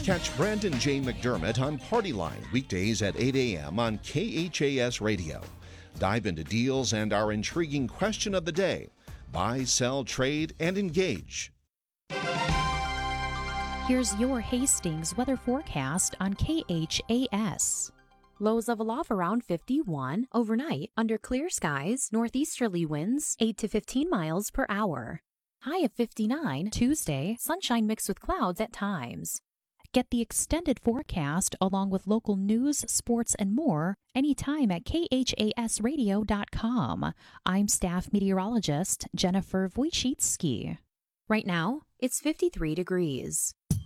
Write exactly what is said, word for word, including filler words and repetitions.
Catch Brandon J. McDermott on Party Line weekdays at eight a.m. on K H A S Radio. Dive into deals and our intriguing question of the day. Buy, sell, trade, and engage. Here's your Hastings weather forecast on K H A S. Lows of aloft around fifty-one. Overnight, under clear skies, northeasterly winds eight to fifteen miles per hour. High of fifty-nine. Tuesday, sunshine mixed with clouds at times. Get the extended forecast along with local news, sports, and more anytime at K H A S radio dot com. I'm staff meteorologist Jennifer Wojcicki. Right now, it's fifty-three degrees.